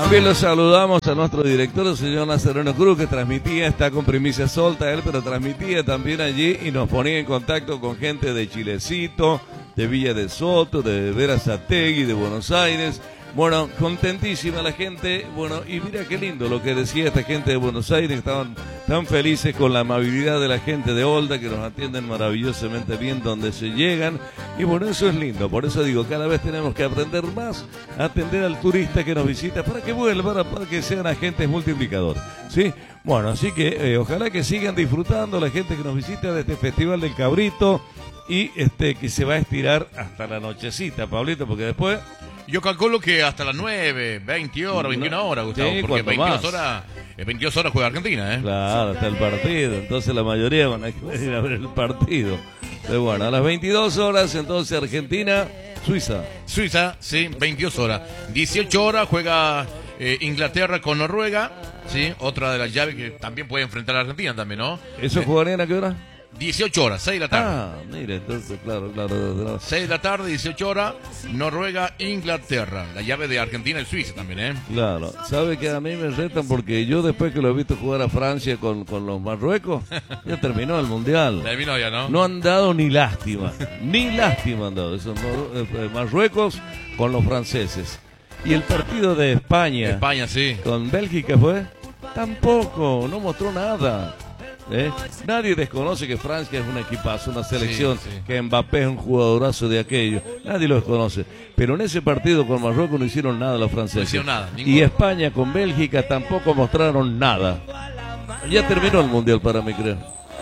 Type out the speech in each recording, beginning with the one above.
También lo saludamos a nuestro director, el señor Nazareno Cruz, que transmitía, está con primicia solta él, pero transmitía también allí y nos ponía en contacto con gente de Chilecito, de Villa de Soto, de Berazategui, de Buenos Aires. Bueno, contentísima la gente. Bueno, y mira qué lindo lo que decía esta gente de Buenos Aires, estaban tan felices con la amabilidad de la gente de Olda, que nos atienden maravillosamente bien donde se llegan. Y bueno, eso es lindo, por eso digo, cada vez tenemos que aprender más a atender al turista que nos visita, para que vuelvan, para que sean agentes multiplicadores, ¿sí? Bueno, así que ojalá que sigan disfrutando la gente que nos visita de este Festival del Cabrito, y que se va a estirar hasta la nochecita, Pablito, porque después... Yo calculo que hasta las 9, 20 horas, 21 horas, Gustavo, sí, porque 22 horas juega Argentina, ¿eh? Claro, está el partido, entonces la mayoría van a ir a ver el partido. Pero bueno, a las 22 horas, entonces Argentina, Suiza. Suiza, sí, 22 horas. 18 horas juega Inglaterra con Noruega, sí, otra de las llaves que también puede enfrentar a Argentina también, ¿no? ¿Eso jugarían a qué hora? 18 horas, 6 de la tarde. Ah, mire, entonces, claro. 6 de la tarde, 18 horas, Noruega, Inglaterra. La llave de Argentina y Suiza también, ¿eh? Claro, sabe que a mí me retan porque yo después que lo he visto jugar a Francia con los Marruecos, ya terminó el Mundial. Terminó ya, ¿no? No han dado ni lástima, ni lástima han dado esos Marruecos con los franceses. Y el partido de España. España, sí. Con Bélgica fue, tampoco, no mostró nada. Nadie desconoce que Francia es un equipazo, una selección, sí. Que Mbappé es un jugadorazo de aquello, nadie lo desconoce, pero en ese partido con Marruecos no hicieron nada los franceses, no hicieron nada, y España con Bélgica tampoco mostraron nada. Ya terminó el Mundial para mí, creo.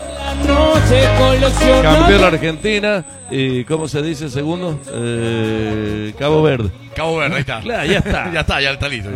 Campeón la Argentina y ¿cómo se dice segundo? Cabo Verde. Cabo Verde, ahí está. Claro, ya está. ya está listo.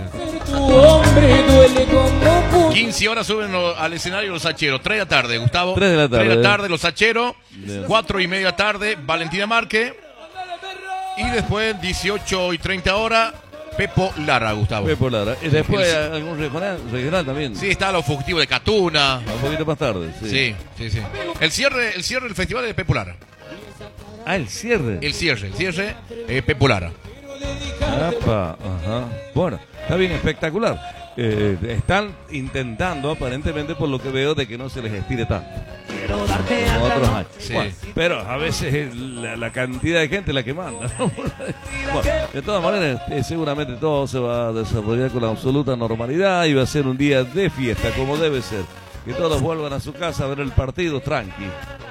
15 horas suben al escenario los Sacheros. 3 de la tarde, Gustavo. 3 de la tarde. 3 de la tarde los Sacheros. 4 y media de la tarde, Valentina Márquez. Y después, 18:30 horas, Pepo Lara, Gustavo. Pepo Lara. Y después algún regional también. Sí, está los fugitivos de Catuna. Un poquito más tarde, sí. Sí. El cierre del festival es de Pepo Lara. Ah, el cierre. El cierre, Pepo Lara. Ajá. Bueno, está bien, espectacular. Están intentando, aparentemente, por lo que veo, de que no se les estire tanto. Como otros años. Sí. Bueno, pero a veces es la cantidad de gente la que manda, ¿no? Bueno, de todas maneras, seguramente todo se va a desarrollar con la absoluta normalidad y va a ser un día de fiesta, como debe ser. Que todos vuelvan a su casa a ver el partido tranqui.